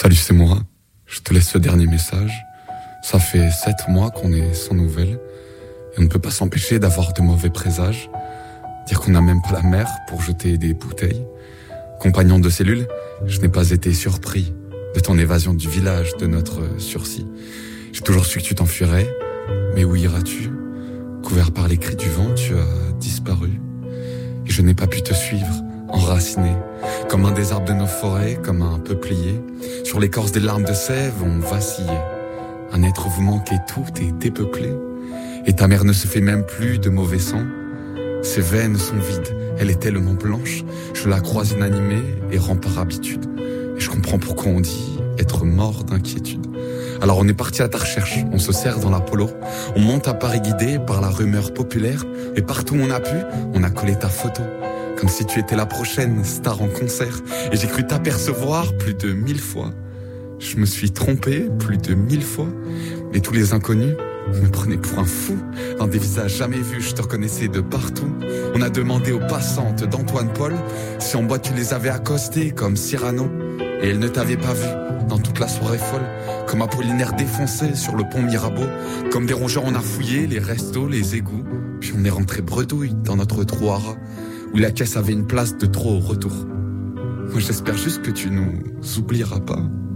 Salut, c'est moi. Je te laisse ce dernier message. Ça fait 7 mois qu'on est sans nouvelles et on ne peut pas s'empêcher d'avoir de mauvais présages. Dire qu'on n'a même pas la mer pour jeter des bouteilles. Compagnon de cellule, je n'ai pas été surpris de ton évasion du village, de notre sursis. J'ai toujours su que tu t'enfuirais, mais où iras-tu? Couvert par les cris du vent, tu as disparu. Et je n'ai pas pu te suivre, enraciné, comme un des arbres de nos forêts, comme un peuplier. Sur l'écorce des larmes de sève, on vacillait. Un être vous manquait, tout est dépeuplé. Et ta mère ne se fait même plus de mauvais sang. Ses veines sont vides, elle est tellement blanche. Je la crois inanimée, errant par habitude. Et je comprends pourquoi on dit être mort d'inquiétude. Alors on est parti à ta recherche, on se serre dans l'Apollo. On monte à Paris guidé par la rumeur populaire. Et partout où on a pu, on a collé ta photo. Comme si tu étais la prochaine star en concert. Et j'ai cru t'apercevoir plus de 1000 fois. Je me suis trompé plus de 1000 fois. Et tous les inconnus me prenaient pour un fou. Dans des visages jamais vus, je te reconnaissais de partout. On a demandé aux passantes d'Antoine Paul si en boîte tu les avais accostées comme Cyrano. Et elles ne t'avaient pas vu dans toute la soirée folle. Comme Apollinaire défoncé sur le pont Mirabeau. Comme des rongeurs on a fouillé les restos, les égouts. Puis on est rentré bredouille dans notre trou à rats, où la caisse avait une place de trop au retour. Moi j'espère juste que tu nous oublieras pas.